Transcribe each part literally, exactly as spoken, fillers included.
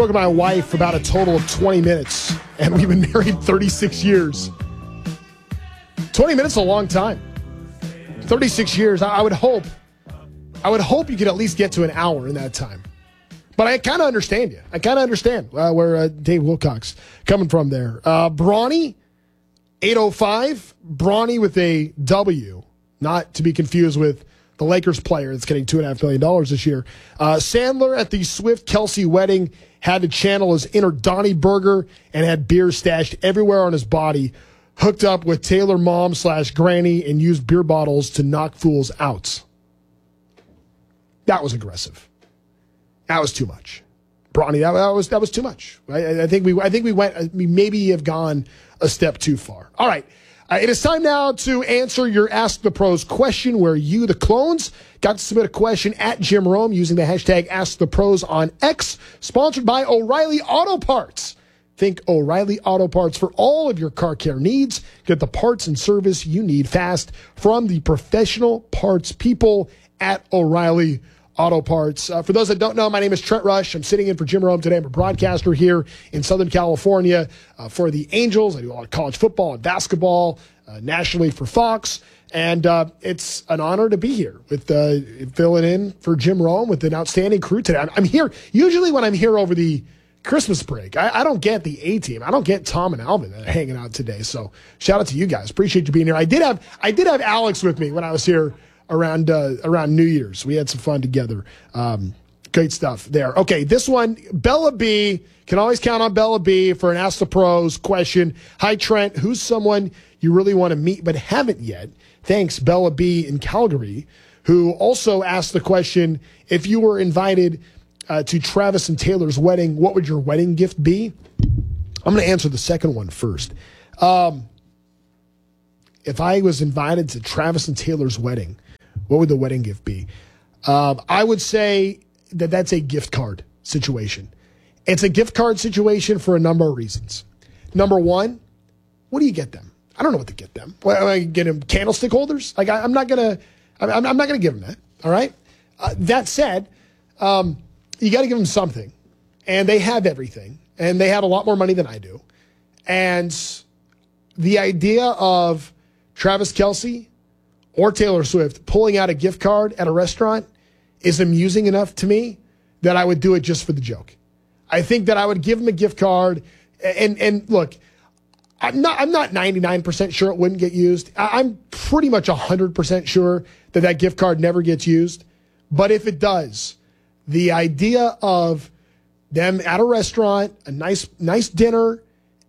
spoke to my wife about a total of twenty minutes, and we've been married thirty-six years. twenty minutes is a long time. thirty-six years. I would hope, I would hope you could at least get to an hour in that time. But I kind of understand you. I kind of understand uh, where uh, Dave Wilcox coming from there. Uh, Brawny, eight oh five. Brawny with a W, not to be confused with the Lakers player that's getting two point five million dollars this year. Uh, Sandler at the Swift-Kelsey wedding had to channel his inner Donnie Burger and had beer stashed everywhere on his body, hooked up with Taylor mom slash granny and used beer bottles to knock fools out. That was aggressive. That was too much. Brawny, that, that was that was too much. I, I think we I think we went we maybe have gone a step too far. All right. Uh, it is time now to answer your Ask the Pros question, where you, the clones, got to submit a question at Jim Rome using the hashtag Ask the Pros on X, sponsored by O'Reilly Auto Parts. Think O'Reilly Auto Parts for all of your car care needs. Get the parts and service you need fast from the professional parts people at O'Reilly Auto Parts. Uh, for those that don't know, my name is Trent Rush. I'm sitting in for Jim Rome today. I'm a broadcaster here in Southern California uh, for the Angels. I do a lot of college football and basketball uh, nationally for Fox. And uh, it's an honor to be here with uh, filling in for Jim Rome with an outstanding crew today. I'm, I'm here. Usually when I'm here over the Christmas break, I, I don't get the A-team. I don't get Tom and Alvin that are hanging out today. So shout out to you guys. Appreciate you being here. I did have I did have Alex with me when I was here around uh, around New Year's. We had some fun together. Um, great stuff there. Okay, this one, Bella B. Can always count on Bella B for an Ask the Pros question. Hi, Trent. Who's someone you really want to meet but haven't yet? Thanks, Bella B. in Calgary, who also asked the question, if you were invited uh, to Travis and Taylor's wedding, what would your wedding gift be? I'm going to answer the second one first. Um, if I was invited to Travis and Taylor's wedding, what would the wedding gift be? Um, I would say that that's a gift card situation. It's a gift card situation for a number of reasons. Number one, what do you get them? I don't know what to get them. Well, I get them candlestick holders. Like I, I'm not gonna, I'm, I'm not gonna give them that. All right. Uh, that said, um, you got to give them something, and they have everything, and they have a lot more money than I do, and the idea of Travis Kelce or Taylor Swift pulling out a gift card at a restaurant is amusing enough to me that I would do it just for the joke. I think that I would give them a gift card, and and look, I'm not I'm not ninety-nine percent sure it wouldn't get used. I'm pretty much one hundred percent sure that that gift card never gets used. But if it does, the idea of them at a restaurant, a nice nice dinner,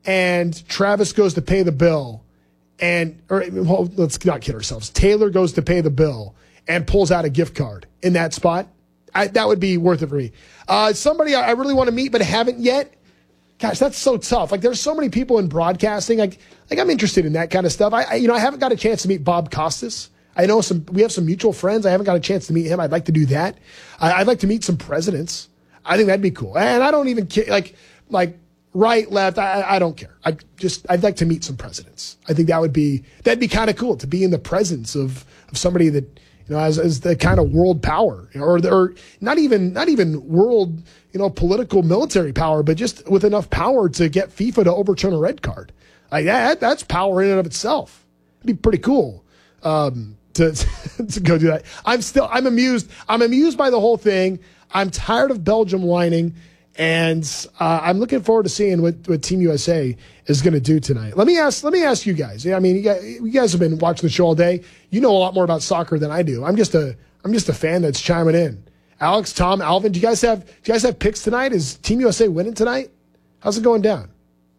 and Travis goes to pay the bill, and or well, let's not kid ourselves. Taylor goes to pay the bill and pulls out a gift card in that spot. I, that would be worth it for me. Uh, somebody I really want to meet but haven't yet. Gosh, that's so tough. Like, there's so many people in broadcasting. Like, like I'm interested in that kind of stuff. I, I, you know, I haven't got a chance to meet Bob Costas. I know some. We have some mutual friends. I haven't got a chance to meet him. I'd like to do that. I, I'd like to meet some presidents. I think that'd be cool. And I don't even care. Like, like right, left. I, I don't care. I just. I'd like to meet some presidents. I think that would be. That'd be kind of cool to be in the presence of of somebody that, you know, as, as the kind of world power, or or not even not even world, you know, political military power, but just with enough power to get FIFA to overturn a red card. Like that, that's power in and of itself. It'd be pretty cool um, to to go do that. I'm still I'm amused. I'm amused by the whole thing. I'm tired of Belgium whining, and uh, I'm looking forward to seeing what, what Team U S A is going to do tonight. Let me ask. Let me ask you guys. I mean, you guys, you guys have been watching the show all day. You know a lot more about soccer than I do. I'm just a I'm just a fan that's chiming in. Alex, Tom, Alvin, do you guys have do you guys have picks tonight? Is Team U S A winning tonight? How's it going down?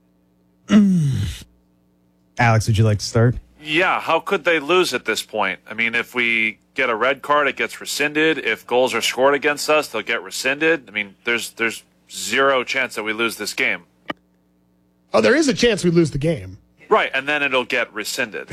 Alex, would you like to start? Yeah, how could they lose at this point? I mean, if we get a red card, it gets rescinded. If goals are scored against us, they'll get rescinded. I mean, there's there's zero chance that we lose this game. Oh, there is a chance we lose the game. Right, and then it'll get rescinded.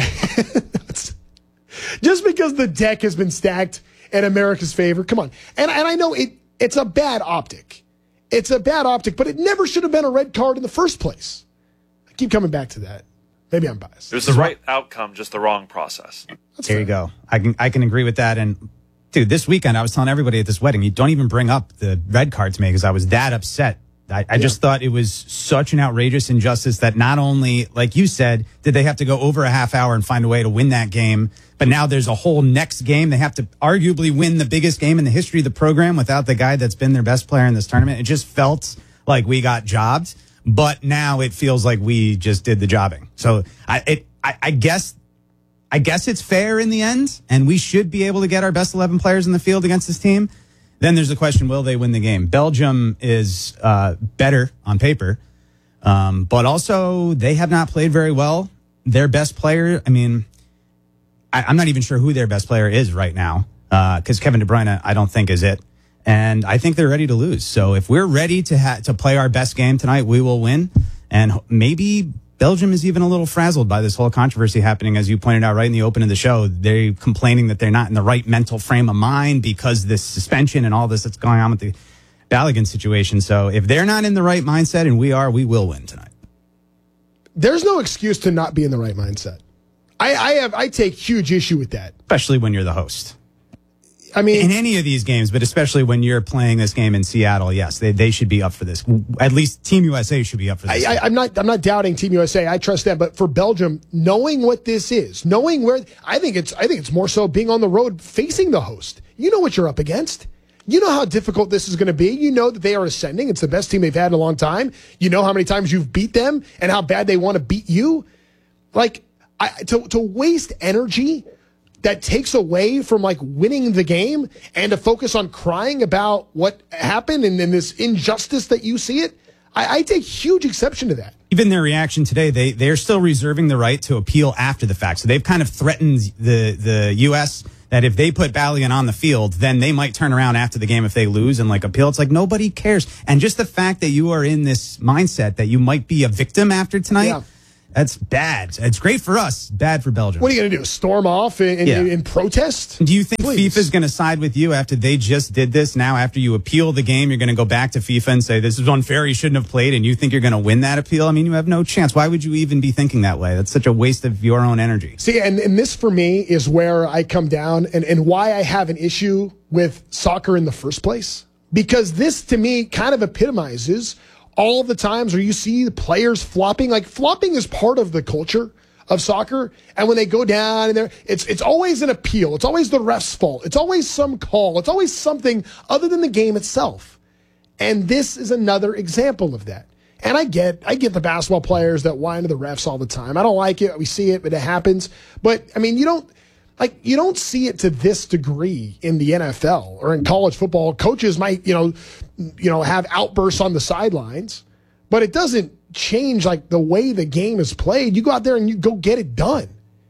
Just because the deck has been stacked in America's favor. Come on. And, and I know it it's a bad optic. It's a bad optic, but it never should have been a red card in the first place. I keep coming back to that. Maybe I'm biased. It was the right outcome, just the wrong process. That's there fair. You go. I can I can agree with that. And, dude, this weekend I was telling everybody at this wedding, you don't even bring up the red card to me because I was that upset I, I just thought it was such an outrageous injustice that not only, like you said, did they have to go over a half hour and find a way to win that game, but now there's a whole next game. They have to arguably win the biggest game in the history of the program without the guy that's been their best player in this tournament. It just felt like we got jobbed, but now it feels like we just did the jobbing. So I, it, I, I guess, I guess it's fair in the end, and we should be able to get our best eleven players in the field against this team. Then there's the question, will they win the game? Belgium is uh, better on paper, um, but also they have not played very well. Their best player, I mean, I, I'm not even sure who their best player is right now, because uh, Kevin De Bruyne, I don't think, is it. And I think they're ready to lose. So if we're ready to ha- to play our best game tonight, we will win. And maybe Belgium is even a little frazzled by this whole controversy happening, as you pointed out right in the open of the show. They're complaining that they're not in the right mental frame of mind because this suspension and all this that's going on with the Balogun situation. So if they're not in the right mindset and we are, we will win tonight. There's no excuse to not be in the right mindset. I, I have I take huge issue with that. Especially when you're the host. I mean, in any of these games, but especially when you're playing this game in Seattle, yes, they they should be up for this. At least Team U S A should be up for this. I, I, I'm not I'm not doubting Team U S A. I trust them, but for Belgium, knowing what this is, knowing where, I think it's I think it's more so being on the road facing the host. You know what you're up against. You know how difficult this is going to be. You know that they are ascending. It's the best team they've had in a long time. You know how many times you've beat them and how bad they want to beat you. Like I, to to waste energy that takes away from like winning the game and to focus on crying about what happened and then this injustice that you see it, I, I take huge exception to that. Even their reaction today, they they're still reserving the right to appeal after the fact. So they've kind of threatened the the U S that if they put Balogun on the field, then they might turn around after the game if they lose and like appeal. It's like nobody cares. And just the fact that you are in this mindset that you might be a victim after tonight. Yeah. That's bad. It's great for us, bad for Belgium. What are you going to do? Storm off and, yeah. and protest? Do you think Please. FIFA is going to side with you after they just did this? Now, after you appeal the game, you're going to go back to FIFA and say, this is unfair, you shouldn't have played, and you think you're going to win that appeal? I mean, you have no chance. Why would you even be thinking that way? That's such a waste of your own energy. See, and, and this for me is where I come down and, and why I have an issue with soccer in the first place. Because this, to me, kind of epitomizes all the times where you see the players flopping. Like, flopping is part of the culture of soccer. And when they go down and they're, it's, it's always an appeal. It's always the ref's fault. It's always some call. It's always something other than the game itself. And this is another example of that. And I get, I get the basketball players that whine to the refs all the time. I don't like it. We see it, but it happens. But I mean, you don't, like, you don't see it to this degree in the N F L or in college football. Coaches might, you know, you know, have outbursts on the sidelines, but it doesn't change like the way the game is played. You go out there and you go get it done.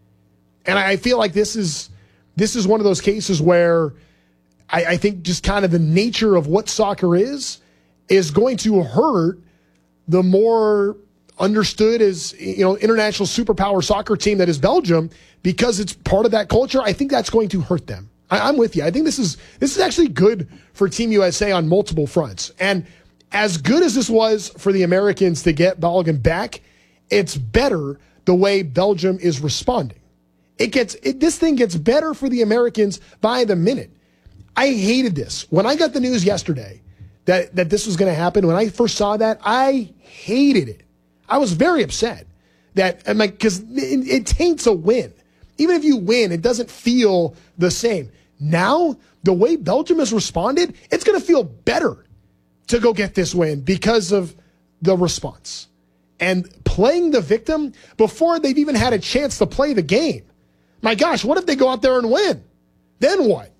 And I feel like this is this is one of those cases where I, I think just kind of the nature of what soccer is is going to hurt the more understood as, you know, international superpower soccer team that is Belgium, because it's part of that culture. I think that's going to hurt them. I, I'm with you. I think this is this is actually good for Team U S A on multiple fronts. And as good as this was for the Americans to get Balogun back, it's better the way Belgium is responding. It gets it, this thing gets better for the Americans by the minute. I hated this. When I got the news yesterday that, that this was going to happen, when I first saw that, I hated it. I was very upset that, I'm like, because it, it taints a win. Even if you win, it doesn't feel the same. Now, the way Belgium has responded, it's going to feel better to go get this win because of the response. And playing the victim before they've even had a chance to play the game. My gosh, what if they go out there and win? Then what?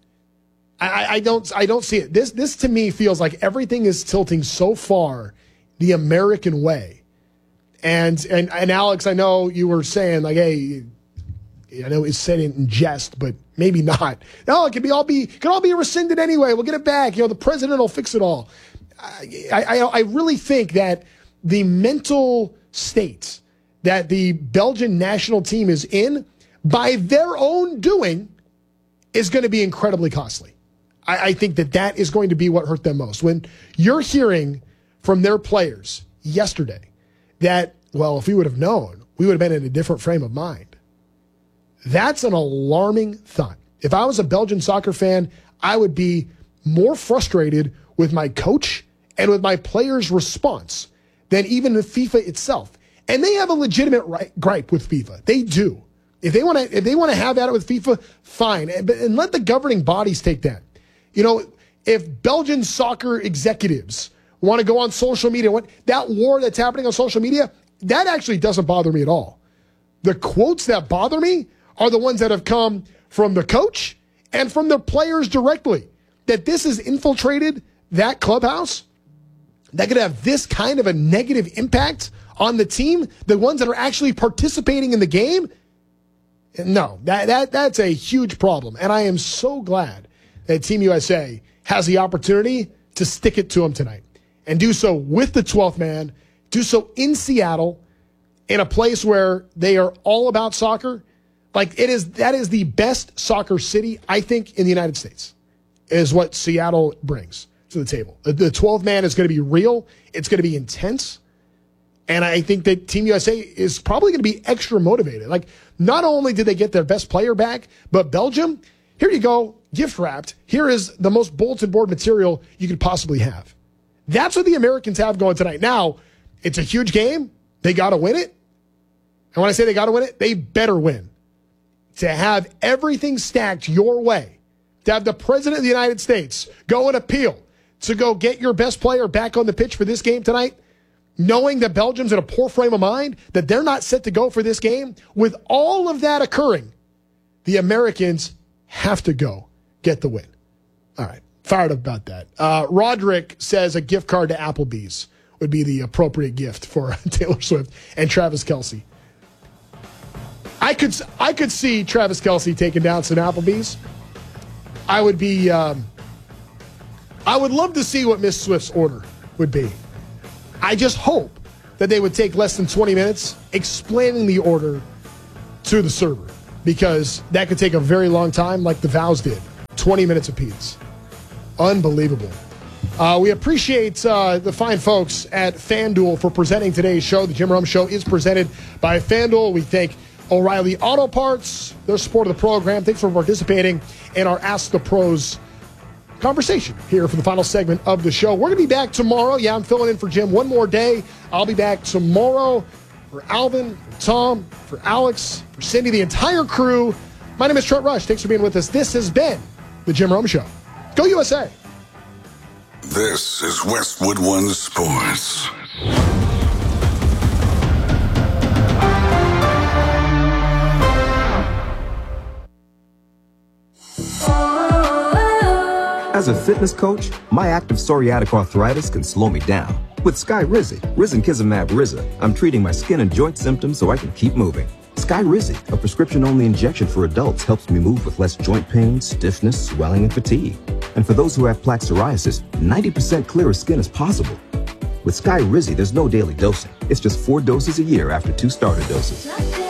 I, I don't I don't see it. This this to me feels like everything is tilting so far the American way. And and and Alex, I know you were saying like, hey, I know it's said in jest, but maybe not. No, it could be all be could all be rescinded anyway. We'll get it back. You know, the president will fix it all. I I, I really think that the mental state that the Belgian national team is in, by their own doing, is going to be incredibly costly. I, I think that that is going to be what hurt them most. When you're hearing from their players yesterday that, well, if we would have known, we would have been in a different frame of mind. That's an alarming thought. If I was a Belgian soccer fan, I would be more frustrated with my coach and with my players' response than even the FIFA itself. And they have a legitimate right, gripe with FIFA. They do. If they want to, if they want to have at it with FIFA, fine, and, and let the governing bodies take that. You know, if Belgian soccer executives want to go on social media, what that war that's happening on social media, that actually doesn't bother me at all. The quotes that bother me are the ones that have come from the coach and from the players directly. That this has infiltrated that clubhouse, that could have this kind of a negative impact on the team, the ones that are actually participating in the game. No, that, that that's a huge problem. And I am so glad that Team U S A has the opportunity to stick it to them tonight and do so with the twelfth man, do so in Seattle, in a place where they are all about soccer. Like it is, that is the best soccer city, I think, in the United States, is what Seattle brings to the table. The twelfth man is going to be real. It's going to be intense. And I think that Team U S A is probably going to be extra motivated. Like, not only did they get their best player back, but Belgium, here you go, gift wrapped. Here is the most bulletin board material you could possibly have. That's what the Americans have going tonight. Now, it's a huge game. They got to win it. And when I say they got to win it, they better win. To have everything stacked your way, to have the President of the United States go and appeal to go get your best player back on the pitch for this game tonight, knowing that Belgium's in a poor frame of mind, that they're not set to go for this game, with all of that occurring, the Americans have to go get the win. All right, fired up about that. Uh, Roderick says a gift card to Applebee's would be the appropriate gift for Taylor Swift and Travis Kelce. I could I could see Travis Kelce taking down some Applebee's. I would be, um, I would love to see what Miss Swift's order would be. I just hope that they would take less than twenty minutes explaining the order to the server, because that could take a very long time, like the Vows did. twenty minutes apiece. Unbelievable. Uh, we appreciate uh, the fine folks at FanDuel for presenting today's show. The Jim Rome Show is presented by FanDuel. We thank O'Reilly Auto Parts, their support of the program. Thanks for participating in our Ask the Pros conversation here for the final segment of the show. We're going to be back tomorrow. Yeah, I'm filling in for Jim one more day. I'll be back tomorrow for Alvin, for Tom, for Alex, for Cindy, the entire crew. My name is Trent Rush. Thanks for being with us. This has been the Jim Rome Show. Go U S A. This is Westwood One Sports. As a fitness coach, my active psoriatic arthritis can slow me down. With Skyrizi, Risankizumab Riza, I'm treating my skin and joint symptoms so I can keep moving. Skyrizi, a prescription-only injection for adults, helps me move with less joint pain, stiffness, swelling, and fatigue. And for those who have plaque psoriasis, ninety percent clearer skin is possible. With Skyrizi, there's no daily dosing. It's just four doses a year after two starter doses.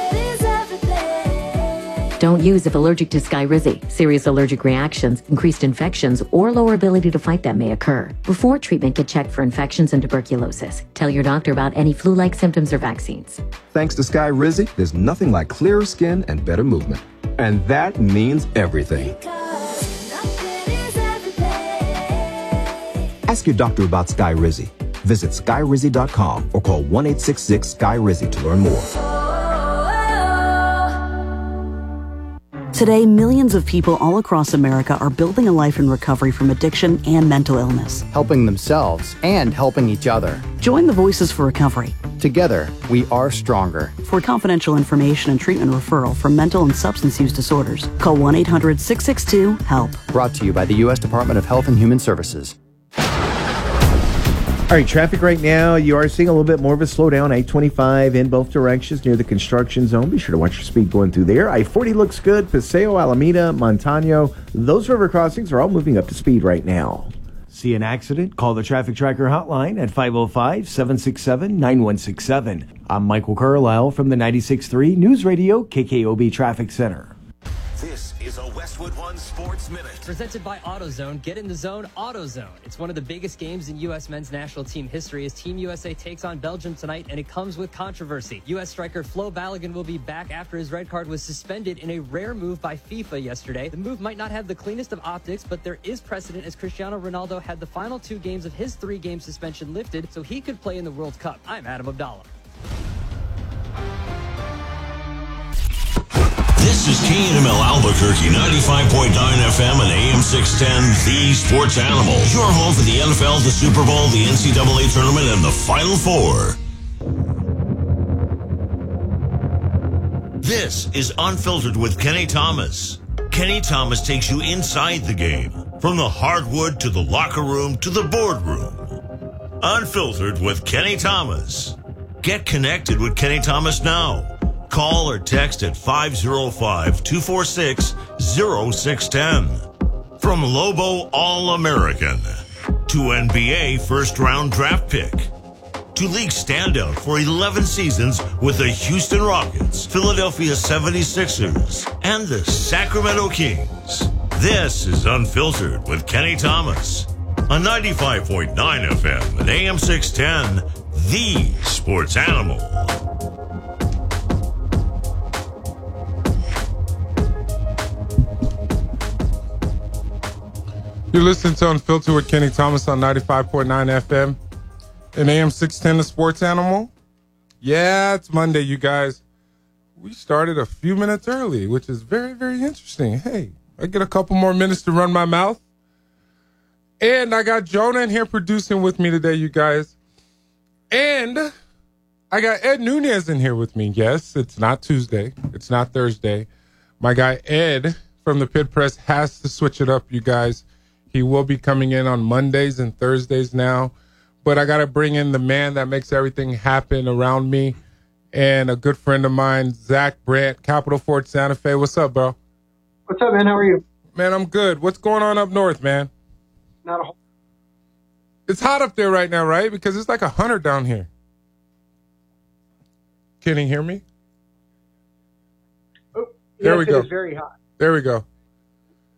Don't use if allergic to Skyrizi. Serious allergic reactions, increased infections, or lower ability to fight them may occur. Before treatment, get checked for infections and tuberculosis. Tell your doctor about any flu-like symptoms or vaccines. Thanks to Skyrizi, there's nothing like clearer skin and better movement. And that means everything. Ask your doctor about Skyrizi. Visit skyrizi dot com or call one eight six six Sky Rizi to learn more. Today, millions of people all across America are building a life in recovery from addiction and mental illness. Helping themselves and helping each other. Join the Voices for Recovery. Together, we are stronger. For confidential information and treatment referral for mental and substance use disorders, call one eight hundred six six two HELP. Brought to you by the U S Department of Health and Human Services. All right, traffic right now, you are seeing a little bit more of a slowdown. I twenty-five in both directions near the construction zone. Be sure to watch your speed going through there. I forty looks good. Paseo, Alameda, Montano. Those river crossings are all moving up to speed right now. See an accident? Call the Traffic Tracker hotline at five oh five, seven six seven, nine one six seven. I'm Michael Carlisle from the ninety-six point three News Radio K K O B Traffic Center. This is a West Westwood One Sports Minute. Presented by AutoZone. Get in the zone, AutoZone. It's one of the biggest games in U S men's national team history as Team U S A takes on Belgium tonight, and it comes with controversy. U S striker Flo Balogun will be back after his red card was suspended in a rare move by FIFA yesterday. The move might not have the cleanest of optics, but there is precedent as Cristiano Ronaldo had the final two games of his three-game suspension lifted, so he could play in the World Cup. I'm Adam Abdallah. This is K N M L Albuquerque, ninety-five point nine F M and A M six ten, the Sports Animal. Your home for the N F L, the Super Bowl, the N C double A Tournament, and the Final Four. This is Unfiltered with Kenny Thomas. Kenny Thomas takes you inside the game, from the hardwood to the locker room to the boardroom. Unfiltered with Kenny Thomas. Get connected with Kenny Thomas now. Call or text at five oh five, two four six, oh six one oh. From Lobo All-American to N B A first-round draft pick to league standout for eleven seasons with the Houston Rockets, Philadelphia seventy-sixers, and the Sacramento Kings. This is Unfiltered with Kenny Thomas on ninety-five point nine F M and A M six ten, the Sports Animal. You're listening to Unfiltered with Kenny Thomas on ninety-five point nine F M and A M six ten, the Sports Animal. Yeah, it's Monday, you guys. We started a few minutes early, which is very, very interesting. Hey, I get a couple more minutes to run my mouth. And I got Jonah in here producing with me today, you guys. And I got Ed Nunez in here with me. Yes, it's not Tuesday. It's not Thursday. My guy Ed from the Pit Press has to switch it up, you guys. He will be coming in on Mondays and Thursdays now. But I got to bring in the man that makes everything happen around me and a good friend of mine, Zach Brandt, Capital Fort Santa Fe. What's up, bro? What's up, man? How are you? Man, I'm good. What's going on up north, man? Not a whole. It's hot up there right now, right? Because it's like one hundred down here. Can you hear me? Oh, there yes, we go. It is very hot. There we go.